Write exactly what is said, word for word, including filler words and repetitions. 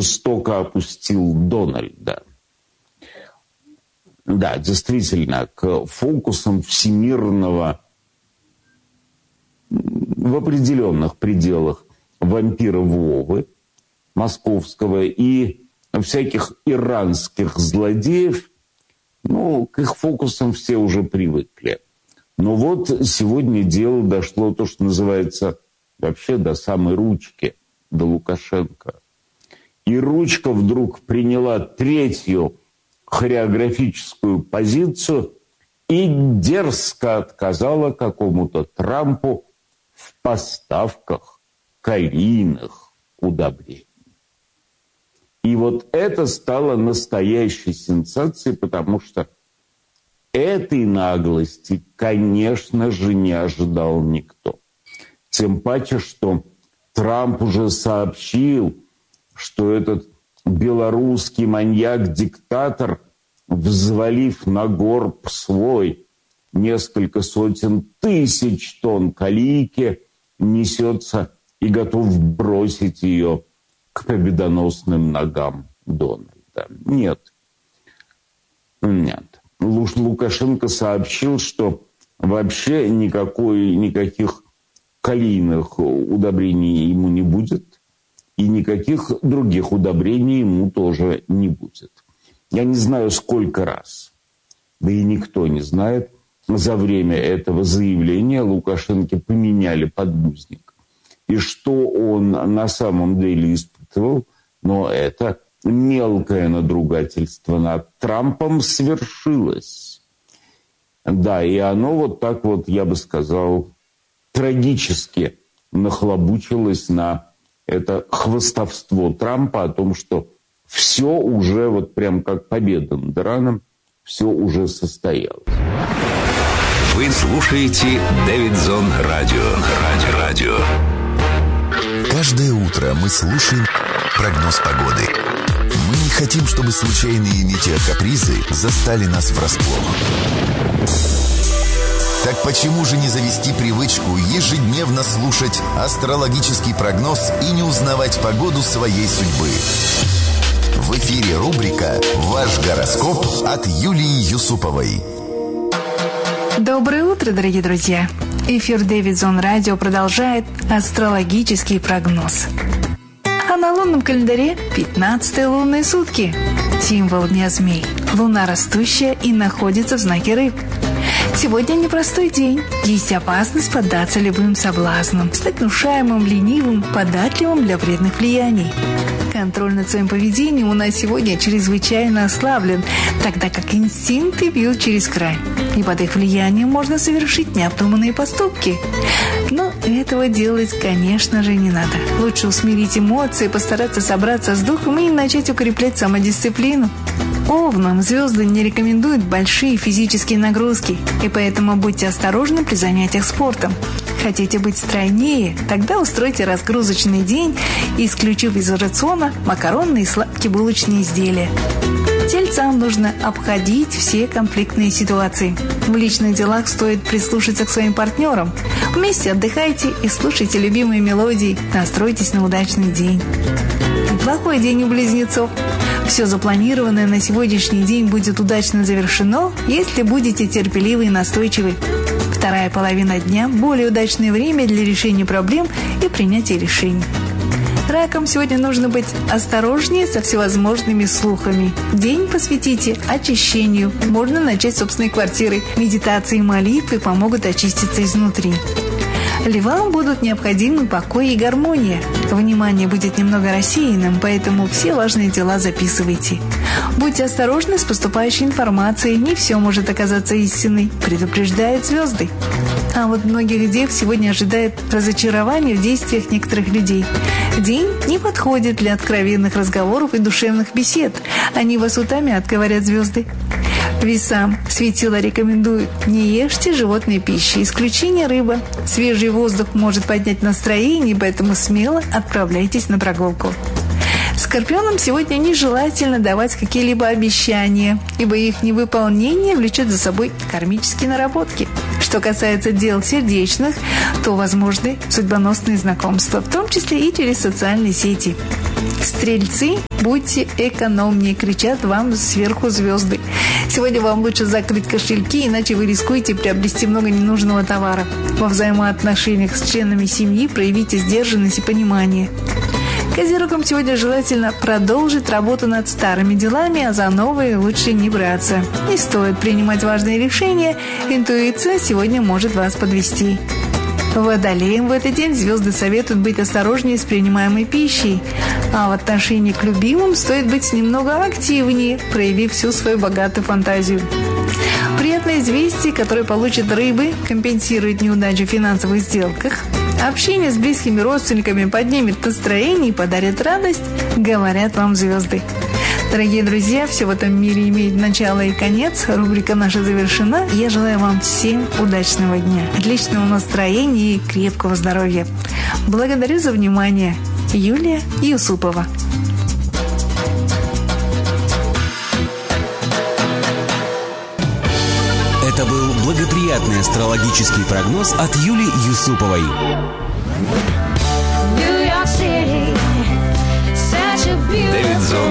жестоко опустил Дональда. Да, действительно, к фокусам всемирного в определенных пределах вампира Вовы московского и всяких иранских злодеев, ну, к их фокусам все уже привыкли. Но вот сегодня дело дошло, то, что называется, вообще до самой ручки, до Лукашенко. И ручка вдруг приняла третью хореографическую позицию и дерзко отказала какому-то Трампу в поставках калийных удобрений. И вот это стало настоящей сенсацией, потому что этой наглости, конечно же, не ожидал никто. Тем паче, что Трамп уже сообщил, что этот белорусский маньяк-диктатор, взвалив на горб свой несколько сотен тысяч тонн калийки, несется и готов бросить ее к победоносным ногам Дональда. Нет. Нет. Лукашенко сообщил, что вообще никакой, никаких калийных удобрений ему не будет, и никаких других удобрений ему тоже не будет. Я не знаю, сколько раз, да и никто не знает, за время этого заявления Лукашенко поменяли подгузник. И что он на самом деле испытывал, но это мелкое надругательство над Трампом свершилось. Да, и оно вот так вот, я бы сказал, трагически нахлобучилось на это хвастовство Трампа о том, что все уже, вот прям как победа над Ираном, все уже состоялось. Вы слушаете Дэвидсон Радио. Радио. Радио. Каждое утро мы слушаем прогноз погоды. Мы не хотим, чтобы случайные метеокапризы застали нас врасплох. Так почему же не завести привычку ежедневно слушать астрологический прогноз и не узнавать погоду своей судьбы? В эфире рубрика «Ваш гороскоп» от Юлии Юсуповой. Доброе утро, дорогие друзья! Эфир Дэвидсон Радио продолжает астрологический прогноз. А на лунном календаре пятнадцатые лунные сутки. Символ дня змей. Луна растущая и находится в знаке рыб. Сегодня непростой день. Есть опасность поддаться любым соблазнам, стать внушаемым, ленивым, податливым для вредных влияний. Контроль над своим поведением у нас сегодня чрезвычайно ослаблен, тогда как инстинкты бьют через край. И под их влиянием можно совершить необдуманные поступки. Но этого делать, конечно же, не надо. Лучше усмирить эмоции, постараться собраться с духом и начать укреплять самодисциплину. Овнам звезды не рекомендуют большие физические нагрузки, и поэтому будьте осторожны при занятиях спортом. Хотите быть стройнее? Тогда устройте разгрузочный день, исключив из рациона макаронные и сладкие булочные изделия. Тельцам нужно обходить все конфликтные ситуации. В личных делах стоит прислушаться к своим партнерам. Вместе отдыхайте и слушайте любимые мелодии. Настройтесь на удачный день. Неплохой день у близнецов. Все запланированное на сегодняшний день будет удачно завершено, если будете терпеливы и настойчивы. Вторая половина дня – более удачное время для решения проблем и принятия решений. Ракам сегодня нужно быть осторожнее со всевозможными слухами. День посвятите очищению. Можно начать с собственной квартиры. Медитации и молитвы помогут очиститься изнутри. Львам будут необходимы покой и гармония. Внимание будет немного рассеянным, поэтому все важные дела записывайте. Будьте осторожны с поступающей информацией, не все может оказаться истиной, предупреждают звезды. А вот многих дев сегодня ожидает разочарование в действиях некоторых людей. День не подходит для откровенных разговоров и душевных бесед. Они вас утомят, говорят звезды. Весам светила рекомендуют: не ешьте животной пищи, исключение рыба. Свежий воздух может поднять настроение, поэтому смело отправляйтесь на прогулку. Скорпионам сегодня нежелательно давать какие-либо обещания, ибо их невыполнение влечет за собой кармические наработки. Что касается дел сердечных, то возможны судьбоносные знакомства, в том числе и через социальные сети. Стрельцы Будьте экономнее, кричат вам сверху звезды. Сегодня вам лучше закрыть кошельки, иначе вы рискуете приобрести много ненужного товара. Во взаимоотношениях с членами семьи проявите сдержанность и понимание. Козерогам сегодня желательно продолжить работу над старыми делами, а за новые лучше не браться. Не стоит принимать важные решения, интуиция сегодня может вас подвести. Водолеям в этот день звезды советуют быть осторожнее с принимаемой пищей, а в отношении к любимым стоит быть немного активнее, проявив всю свою богатую фантазию. Приятное известие, которое получат рыбы, компенсирует неудачу в финансовых сделках. Общение с близкими родственниками поднимет настроение и подарит радость, говорят вам звезды. Дорогие друзья, все в этом мире имеет начало и конец. Рубрика наша завершена. Я желаю вам всем удачного дня, отличного настроения и крепкого здоровья. Благодарю за внимание. Юлия Юсупова. Это был благоприятный астрологический прогноз от Юлии Юсуповой. Дэвид Зон